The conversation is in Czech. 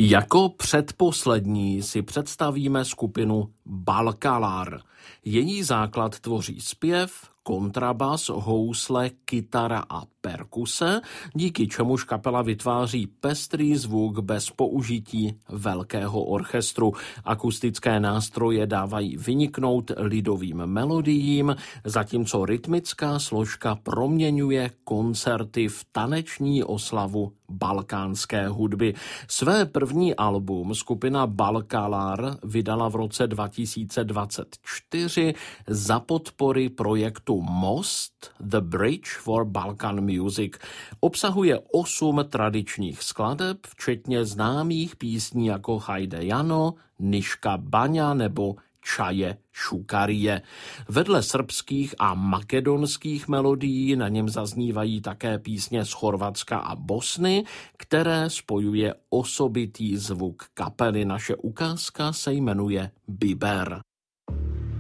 Jako předposlední si představíme skupinu Balkalar. Její základ tvoří zpěv, kontrabas, housle, kytara a perkuse, díky čemuž kapela vytváří pestrý zvuk bez použití velkého orchestru. Akustické nástroje dávají vyniknout lidovým melodiím, zatímco rytmická složka proměňuje koncerty v taneční oslavu balkánské hudby. Své první album skupina Balkalar vydala v roce 2024 za podpory projektu Most, The Bridge for Balkan Music. Obsahuje 8 tradičních skladeb, včetně známých písní jako Hajde Jano, Niška Baňa nebo Čaje Šukarije. Vedle srbských a makedonských melodií na něm zaznívají také písně z Chorvatska a Bosny, které spojuje osobitý zvuk kapely. Naše ukázka se jmenuje Biber.